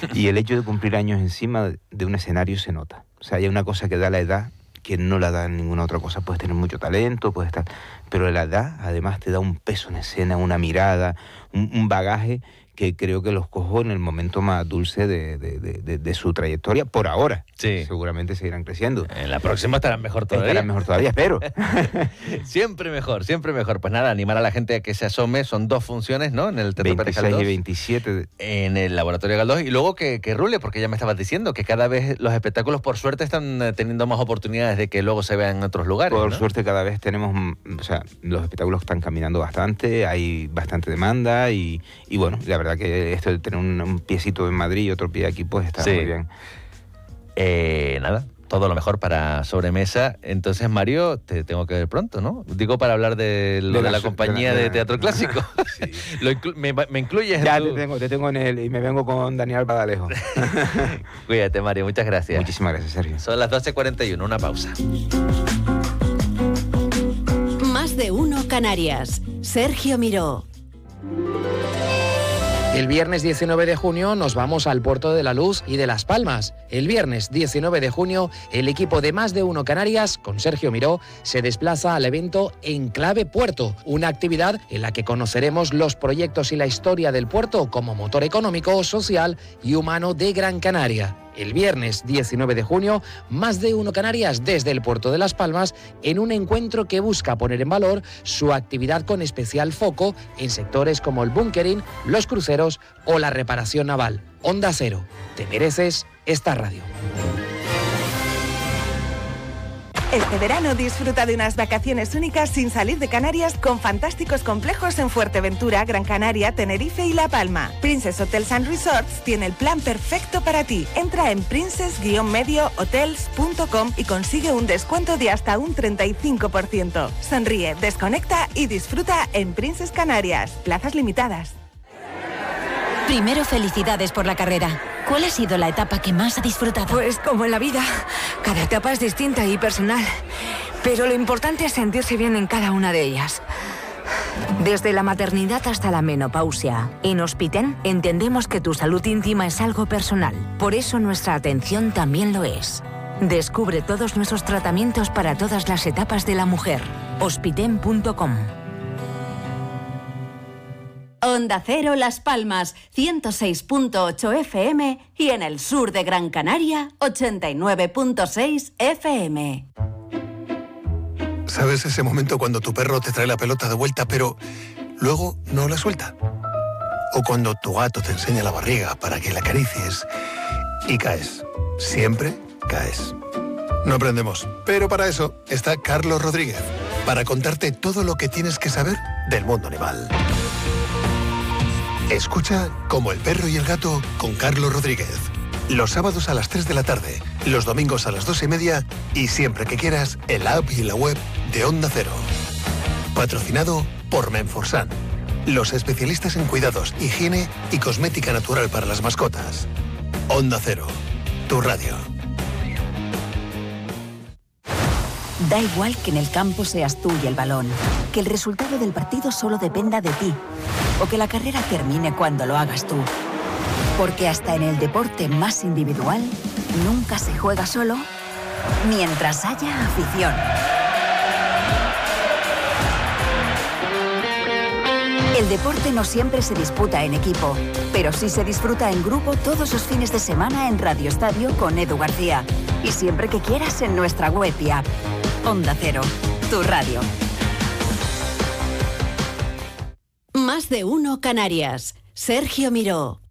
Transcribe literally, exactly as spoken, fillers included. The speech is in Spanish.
Y el hecho de cumplir años encima de un escenario se nota. O sea, hay una cosa que da la edad que no la da ninguna otra cosa. Puedes tener mucho talento, puedes estar... Pero la edad, además, te da un peso en escena, una mirada, un, un bagaje que creo que los cojo en el momento más dulce de, de, de, de su trayectoria, por ahora. Sí. Seguramente seguirán creciendo. En la próxima estarán mejor todavía. Estarán mejor todavía, espero. Siempre mejor, siempre mejor. Pues nada, animar a la gente a que se asome. Son dos funciones, ¿no? En el Teatro Pérez Galdós. veintiséis y veintisiete. En el Laboratorio Galdós. Y luego que, que rule, porque ya me estabas diciendo que cada vez los espectáculos, por suerte, están teniendo más oportunidades de que luego se vean en otros lugares. Por ¿no? suerte, cada vez tenemos... O sea, los espectáculos están caminando bastante, hay bastante demanda y, y bueno, la verdad que esto de tener un, un piecito en Madrid y otro pie aquí, pues está sí. muy bien. Eh, nada, todo lo mejor para Sobremesa. Entonces, Mario, te tengo que ver pronto, ¿no? Digo, para hablar de lo de, de la, la compañía de, la, de teatro clásico. Sí. lo inclu me, me incluyes ya en tu... te tengo, te tengo en el... Y me vengo con Daniel Badalejo. Cuídate, Mario, muchas gracias. Muchísimas gracias, Sergio. Son las doce cuarenta y uno, una pausa. Más de uno Canarias. Sergio Miró. El viernes diecinueve de junio nos vamos al Puerto de la Luz y de Las Palmas. El viernes diecinueve de junio, el equipo de Más de Uno Canarias, con Sergio Miró, se desplaza al evento Enclave Puerto, una actividad en la que conoceremos los proyectos y la historia del puerto como motor económico, social y humano de Gran Canaria. El viernes diecinueve de junio, Más de Uno Canarias desde el Puerto de Las Palmas en un encuentro que busca poner en valor su actividad con especial foco en sectores como el bunkering, los cruceros o la reparación naval. Onda Cero, te mereces esta radio. Este verano disfruta de unas vacaciones únicas sin salir de Canarias con fantásticos complejos en Fuerteventura, Gran Canaria, Tenerife y La Palma. Princess Hotels and Resorts tiene el plan perfecto para ti. Entra en princess guion medio hotels punto com y consigue un descuento de hasta un treinta y cinco por ciento. Sonríe, desconecta y disfruta en Princess Canarias. Plazas limitadas. Primero, felicidades por la carrera. ¿Cuál ha sido la etapa que más ha disfrutado? Pues como en la vida, cada etapa es distinta y personal. Pero lo importante es sentirse bien en cada una de ellas. Desde la maternidad hasta la menopausia, en Hospiten entendemos que tu salud íntima es algo personal. Por eso nuestra atención también lo es. Descubre todos nuestros tratamientos para todas las etapas de la mujer. hospiten punto com. Onda Cero Las Palmas, ciento seis punto ocho F M y en el sur de Gran Canaria, ochenta y nueve punto seis F M. ¿Sabes ese momento cuando tu perro te trae la pelota de vuelta, pero luego no la suelta? O cuando tu gato te enseña la barriga para que la acaricies y caes. Siempre caes. No aprendemos, pero para eso está Carlos Rodríguez, para contarte todo lo que tienes que saber del mundo animal. Escucha Como el perro y el gato con Carlos Rodríguez. Los sábados a las tres de la tarde, los domingos a las dos y media y siempre que quieras en la app y en la web de Onda Cero. Patrocinado por Menforsan, los especialistas en cuidados, higiene y cosmética natural para las mascotas. Onda Cero, tu radio. Da igual que en el campo seas tú y el balón, que el resultado del partido solo dependa de ti, o que la carrera termine cuando lo hagas tú. Porque hasta en el deporte más individual, nunca se juega solo mientras haya afición. El deporte no siempre se disputa en equipo, pero sí se disfruta en grupo todos los fines de semana en Radio Estadio con Edu García. Y siempre que quieras en nuestra web y app. Onda Cero, tu radio. Más de uno Canarias. Sergio Miró.